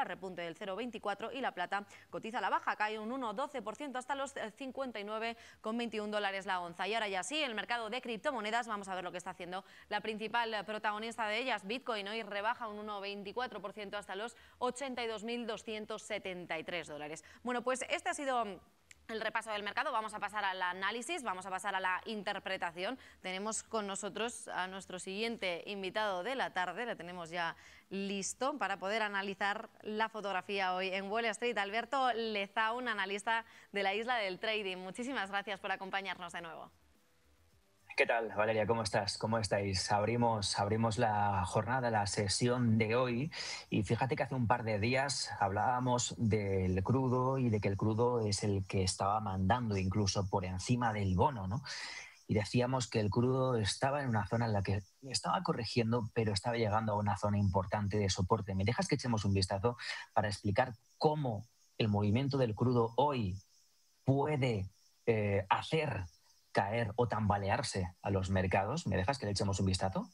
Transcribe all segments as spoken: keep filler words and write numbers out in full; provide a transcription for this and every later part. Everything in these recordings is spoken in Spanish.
la repunte del cero coma veinticuatro y la plata cotiza a la baja, cae un uno coma doce por ciento hasta los cincuenta y nueve coma veintiún dólares la onza. Y ahora ya sí, el mercado de criptomonedas, vamos a ver lo que está haciendo la principal protagonista de ellas, Bitcoin. Hoy rebaja un uno coma veinticuatro por ciento hasta los ochenta y dos mil doscientos setenta y tres dólares. Bueno, pues este ha sido el repaso del mercado. Vamos a pasar al análisis, vamos a pasar a la interpretación. Tenemos con nosotros a nuestro siguiente invitado de la tarde, le tenemos ya listo para poder analizar la fotografía hoy en Wall Street. Alberto Lezaun, analista de la Isla del Trading. Muchísimas gracias por acompañarnos de nuevo. ¿Qué tal, Valeria? ¿Cómo estás? ¿Cómo estáis? Abrimos, abrimos la jornada, la sesión de hoy, y fíjate que hace un par de días hablábamos del crudo y de que el crudo es el que estaba mandando incluso por encima del bono, ¿no? Y decíamos que el crudo estaba en una zona en la que estaba corrigiendo, pero estaba llegando a una zona importante de soporte. ¿Me dejas que echemos un vistazo para explicar cómo el movimiento del crudo hoy puede eh, hacer caer o tambalearse a los mercados? ¿Me dejas que le echemos un vistazo?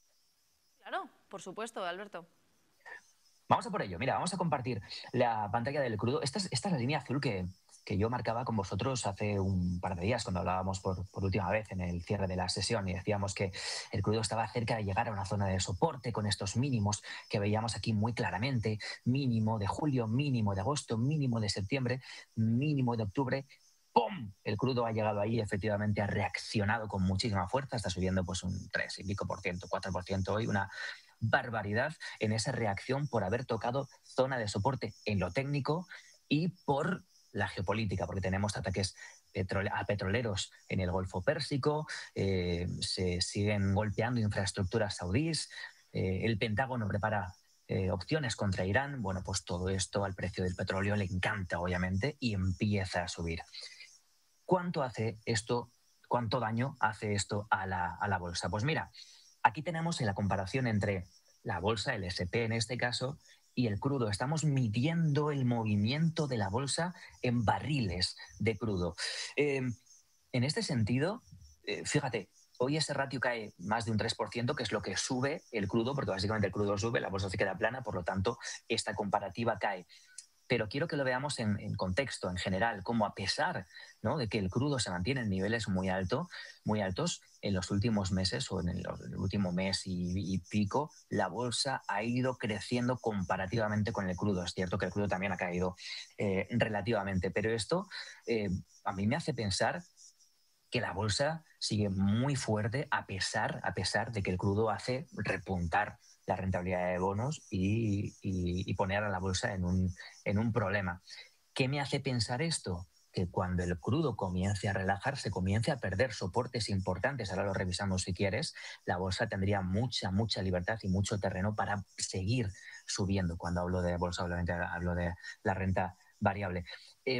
Claro, por supuesto, Alberto. Vamos a por ello. Mira, vamos a compartir la pantalla del crudo. Esta es, esta es la línea azul que, que yo marcaba con vosotros hace un par de días cuando hablábamos por, por última vez en el cierre de la sesión, y decíamos que el crudo estaba cerca de llegar a una zona de soporte con estos mínimos que veíamos aquí muy claramente: mínimo de julio, mínimo de agosto, mínimo de septiembre, mínimo de octubre. ¡Pum! El crudo ha llegado ahí, efectivamente ha reaccionado con muchísima fuerza, está subiendo pues un tres y pico por ciento, cuatro por ciento hoy, una barbaridad en esa reacción por haber tocado zona de soporte en lo técnico y por la geopolítica, porque tenemos ataques a petroleros en el Golfo Pérsico, eh, se siguen golpeando infraestructuras saudíes, eh, el Pentágono prepara Eh, opciones contra Irán. Bueno, pues todo esto al precio del petróleo le encanta, obviamente, y empieza a subir. ¿Cuánto hace esto, cuánto daño hace esto a la, a la bolsa? Pues mira, aquí tenemos la comparación entre la bolsa, el ese and pe en este caso, y el crudo. Estamos midiendo el movimiento de la bolsa en barriles de crudo. Eh, en este sentido, eh, fíjate, hoy ese ratio cae más de un tres por ciento, que es lo que sube el crudo, porque básicamente el crudo sube, la bolsa se queda plana, por lo tanto, esta comparativa cae. Pero quiero que lo veamos en, en contexto, en general, como a pesar, ¿no?, de que el crudo se mantiene en niveles muy, alto, muy altos en los últimos meses o en el, en el último mes y, y pico, la bolsa ha ido creciendo comparativamente con el crudo. Es cierto que el crudo también ha caído eh, relativamente, pero esto eh, a mí me hace pensar que la bolsa sigue muy fuerte a pesar, a pesar de que el crudo hace repuntar la rentabilidad de bonos y, y, y poner a la bolsa en un, en un problema. ¿Qué me hace pensar esto? Que cuando el crudo comience a relajarse, comience a perder soportes importantes, ahora lo revisamos si quieres, la bolsa tendría mucha, mucha libertad y mucho terreno para seguir subiendo. Cuando hablo de bolsa, obviamente hablo de la renta variable. Eh,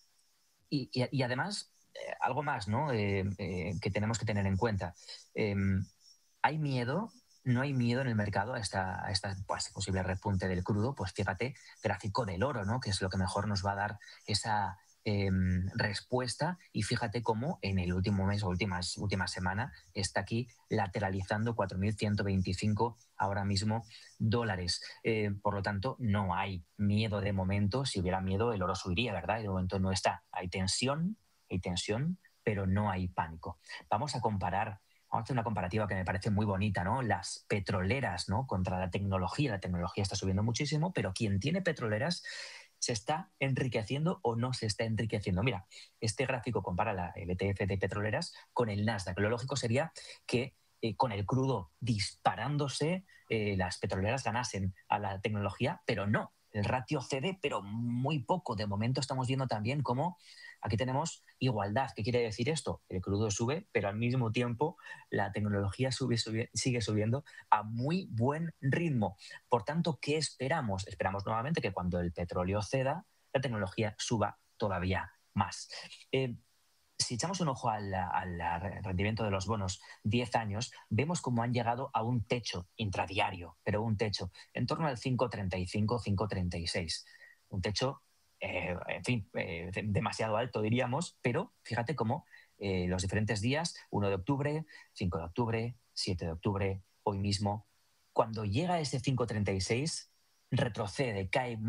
y, y, y además, eh, algo más, ¿no?, eh, eh, que tenemos que tener en cuenta. Eh, hay miedo, no hay miedo en el mercado a esta, a esta pues, posible repunte del crudo. Pues fíjate, gráfico del oro, ¿no?, que es lo que mejor nos va a dar esa eh, respuesta, y fíjate cómo en el último mes o últimas, última semana está aquí lateralizando cuatro mil ciento veinticinco ahora mismo dólares. Eh, por lo tanto, no hay miedo de momento. Si hubiera miedo, el oro subiría, ¿verdad? Y de momento no está. Hay tensión, hay tensión, pero no hay pánico. Vamos a comparar, vamos a hacer una comparativa que me parece muy bonita, ¿no? Las petroleras, ¿no?, contra la tecnología. La tecnología está subiendo muchísimo, pero quien tiene petroleras se está enriqueciendo o no se está enriqueciendo. Mira, este gráfico compara la, el E T F de petroleras con el Nasdaq. Lo lógico sería que eh, con el crudo disparándose, eh, las petroleras ganasen a la tecnología, pero no. El ratio cede, pero muy poco. De momento estamos viendo también cómo aquí tenemos igualdad. ¿Qué quiere decir esto? El crudo sube, pero al mismo tiempo la tecnología sube, sube, sigue subiendo a muy buen ritmo. Por tanto, ¿qué esperamos? Esperamos nuevamente que cuando el petróleo ceda, la tecnología suba todavía más. Eh, Si echamos un ojo al, al rendimiento de los bonos diez años, vemos cómo han llegado a un techo intradiario, pero un techo en torno al cinco coma treinta y cinco, cinco coma treinta y seis. Un techo, eh, en fin, eh, demasiado alto, diríamos, pero fíjate cómo eh, los diferentes días, uno de octubre, cinco de octubre, siete de octubre, hoy mismo, cuando llega a ese cinco coma treinta y seis, retrocede, cae